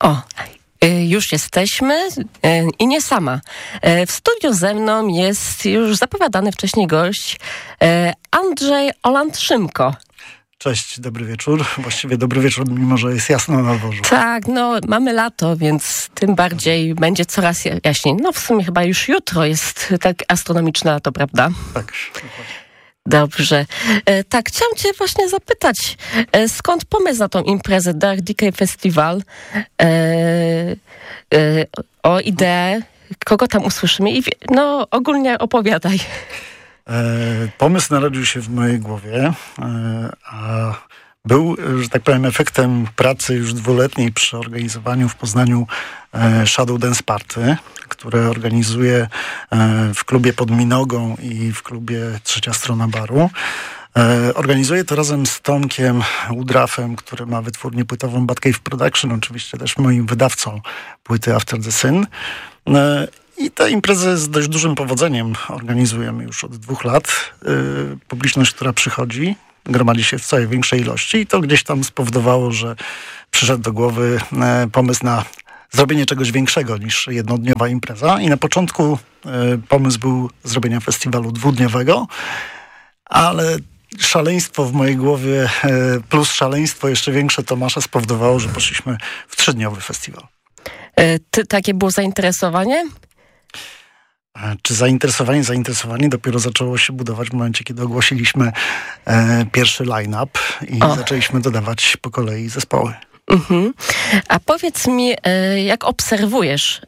O, już jesteśmy i nie sama. W studiu ze mną jest już zapowiadany wcześniej gość Andrzej Oland-Szymko. Cześć, dobry wieczór. Właściwie dobry wieczór, mimo że jest jasno na dworzu. Tak, no mamy lato, więc tym bardziej będzie coraz jaśniej. No w sumie chyba już jutro jest tak astronomiczne lato, prawda? Tak. Dobrze. Tak, chciałam cię właśnie zapytać, skąd pomysł na tą imprezę Dark Decay Festival? O ideę, kogo tam usłyszymy i no ogólnie opowiadaj. Pomysł narodził się w mojej głowie, a był, że tak powiem, efektem pracy już 2-letniej przy organizowaniu w Poznaniu Shadow Dance Party, które organizuję w klubie Pod Minogą i w klubie Trzecia Strona Baru. Organizuję to razem z Tomkiem Udrafem, który ma wytwórnię płytową Batcave Production, oczywiście też moim wydawcą płyty After the Sin. I tę imprezę z dość dużym powodzeniem organizujemy już od 2 lat. Publiczność, która przychodzi, gromadzi się w coraz większej ilości i to gdzieś tam spowodowało, że przyszedł do głowy pomysł na zrobienie czegoś większego niż jednodniowa impreza. I na początku pomysł był zrobienia festiwalu 2-dniowego, ale szaleństwo w mojej głowie plus szaleństwo jeszcze większe Tomasza spowodowało, że poszliśmy w 3-dniowy festiwal. Takie było zainteresowanie? Czy zainteresowanie dopiero zaczęło się budować w momencie, kiedy ogłosiliśmy pierwszy line-up i zaczęliśmy dodawać po kolei zespoły. A powiedz mi, jak obserwujesz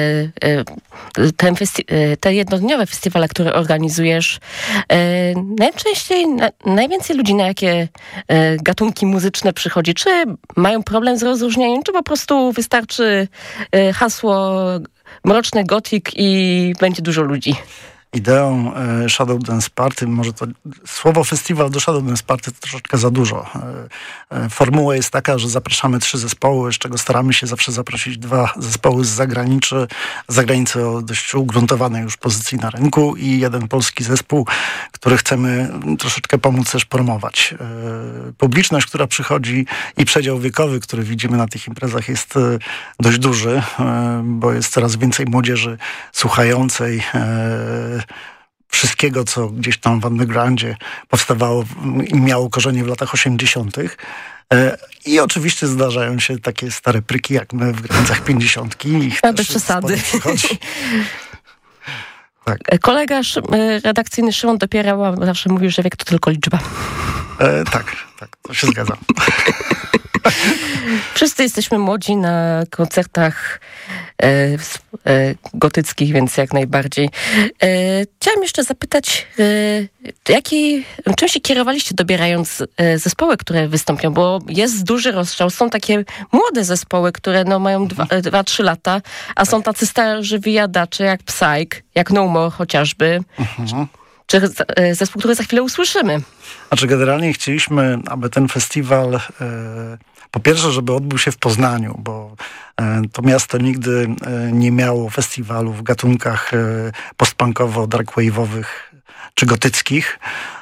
te jednodniowe festiwale, które organizujesz? Najwięcej ludzi na jakie gatunki muzyczne przychodzi? Czy mają problem z rozróżnieniem, czy po prostu wystarczy hasło mroczny gothic i będzie dużo ludzi? Ideą Shadow Dance Party, może to słowo festiwal do Shadow Dance Party to troszeczkę za dużo. Formuła jest taka, że zapraszamy 3 zespoły, z czego staramy się zawsze zaprosić 2 zespoły z zagranicy o dość ugruntowanej już pozycji na rynku i 1 polski zespół, który chcemy troszeczkę pomóc też promować. Publiczność, która przychodzi i przedział wiekowy, który widzimy na tych imprezach jest dość duży, bo jest coraz więcej młodzieży słuchającej wszystkiego, co gdzieś tam w undergroundzie powstawało i miało korzenie w latach 80. I oczywiście zdarzają się takie stare pryki, jak my w granicach 50. Ich bez przesady. Tak. Kolega redakcyjny Szymon Dopierała zawsze mówił, że wiek to tylko liczba. Tak, to się zgadza. Wszyscy jesteśmy młodzi na koncertach gotyckich, więc jak najbardziej. Chciałam jeszcze zapytać, czym się kierowaliście, dobierając zespoły, które wystąpią? Bo jest duży rozstrzał. Są takie młode zespoły, które mają 2-3 lata, a są tacy starzy wyjadacze jak Psych, jak No More chociażby. Czy zespół, który za chwilę usłyszymy? Znaczy generalnie chcieliśmy, aby ten festiwal po pierwsze, żeby odbył się w Poznaniu, bo to miasto nigdy nie miało festiwalu w gatunkach postpunkowo-darkwave'owych czy gotyckich.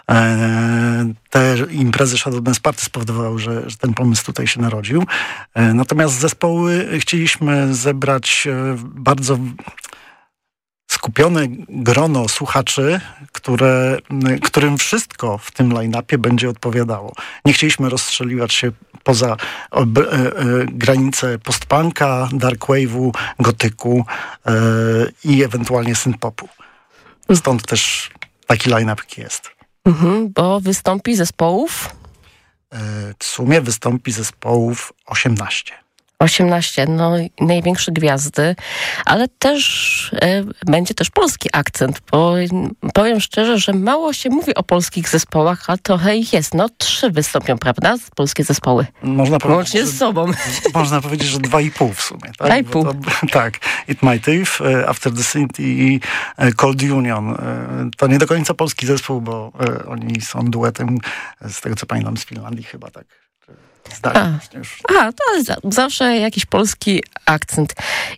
Te imprezy Shadow Dance Party spowodowały, że ten pomysł tutaj się narodził. Natomiast zespoły chcieliśmy zebrać bardzo skupione grono słuchaczy, którym wszystko w tym line-upie będzie odpowiadało. Nie chcieliśmy rozstrzeliwać się poza granice postpunka, darkwave'u, gotyku i ewentualnie synth-popu. Stąd też taki line-up jaki jest. Bo wystąpi zespołów? W sumie wystąpi zespołów 18. 18, największe gwiazdy, ale też będzie też polski akcent, bo powiem szczerze, że mało się mówi o polskich zespołach, a trochę ich jest. 3 wystąpią, prawda? Polskie zespoły. Łącznie z sobą. Można powiedzieć, że 2,5 w sumie. Tak? 2,5. Tak. It Might Eve, After the Sin i Cold Union. To nie do końca polski zespół, bo oni są duetem, z tego co pamiętam, z Finlandii chyba, tak. To zawsze jakiś polski akcent.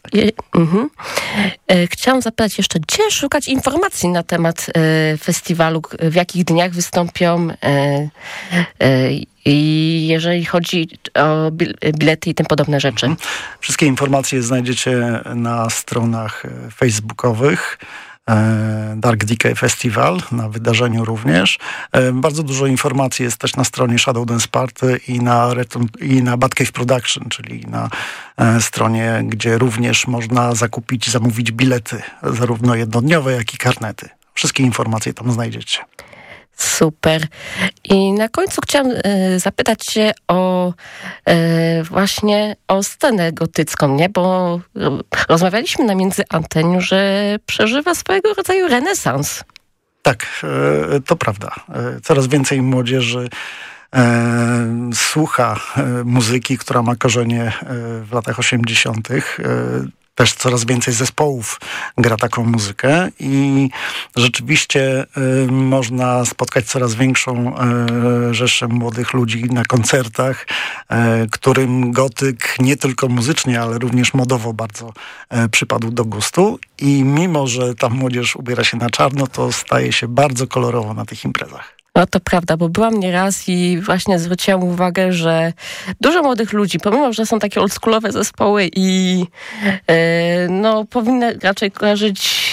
Chciałam zapytać jeszcze, gdzie szukać informacji na temat festiwalu, w jakich dniach wystąpią, i jeżeli chodzi o bilety i tym podobne rzeczy? Wszystkie informacje znajdziecie na stronach facebookowych. Dark Decay Festival, na wydarzeniu również. Bardzo dużo informacji jest też na stronie Shadow Dance Party i na Bad Cave Production, czyli na stronie, gdzie również można zamówić bilety, zarówno jednodniowe, jak i karnety. Wszystkie informacje tam znajdziecie. Super. I na końcu chciałam zapytać się właśnie o scenę gotycką, nie? Bo rozmawialiśmy na między anteniu, że przeżywa swojego rodzaju renesans. Tak, to prawda. Coraz więcej młodzieży słucha muzyki, która ma korzenie w latach 80. Też coraz więcej zespołów gra taką muzykę i rzeczywiście można spotkać coraz większą rzeszę młodych ludzi na koncertach, którym gotyk nie tylko muzycznie, ale również modowo bardzo przypadł do gustu i mimo, że ta młodzież ubiera się na czarno, to staje się bardzo kolorowo na tych imprezach. No to prawda, bo byłam nieraz i właśnie zwróciłam uwagę, że dużo młodych ludzi, pomimo że są takie oldschoolowe zespoły i powinny raczej kojarzyć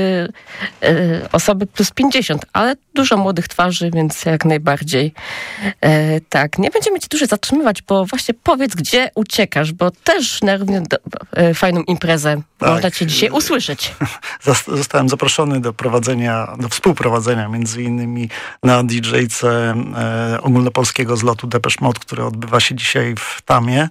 osoby plus 50, ale dużo młodych twarzy, więc jak najbardziej. Tak, nie będziemy cię dłużej zatrzymywać, bo właśnie powiedz, gdzie uciekasz, bo też na równie fajną imprezę można cię dzisiaj usłyszeć. Zostałem zaproszony do współprowadzenia między innymi na DJ-ce ogólnopolskiego zlotu Depeche Mode, który odbywa się dzisiaj w Tamie.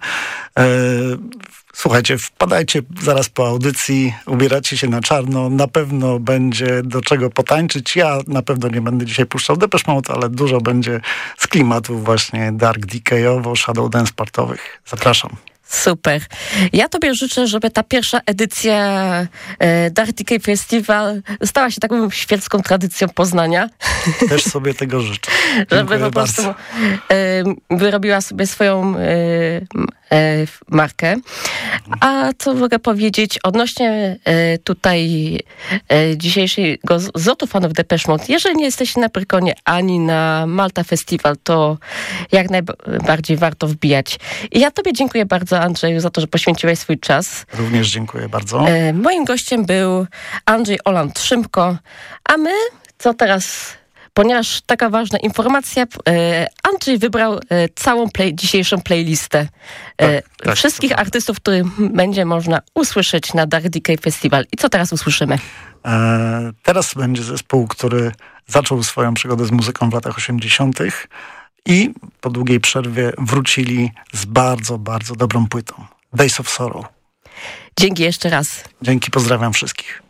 Słuchajcie, wpadajcie zaraz po audycji, ubieracie się na czarno, na pewno będzie do czego potańczyć. Ja na pewno nie będę dzisiaj puszczał Depeche Mode, ale dużo będzie z klimatów właśnie Dark Decayowo, Shadow Dance Partowych. Zapraszam. Super. Ja tobie życzę, żeby ta pierwsza edycja Dark Decay Festival stała się taką świecką tradycją Poznania. Też sobie tego życzę. Żeby po prostu wyrobiła sobie swoją markę. A co mogę powiedzieć odnośnie tutaj dzisiejszego zlotu fanów Depeche Mode? Jeżeli nie jesteście na Pyrkonie ani na Malta Festival, to jak najbardziej warto wbijać. I ja tobie dziękuję bardzo, Andrzeju, za to, że poświęciłeś swój czas. Również dziękuję bardzo. Moim gościem był Andrzej Oland-Szymko, a my, co teraz? Ponieważ taka ważna informacja, Andrzej wybrał całą dzisiejszą playlistę wszystkich artystów, których będzie można usłyszeć na Dark Decay Festival. I co teraz usłyszymy? Teraz będzie zespół, który zaczął swoją przygodę z muzyką w latach 80. i po długiej przerwie wrócili z bardzo, bardzo dobrą płytą. Days of Sorrow. Dzięki jeszcze raz. Dzięki, pozdrawiam wszystkich.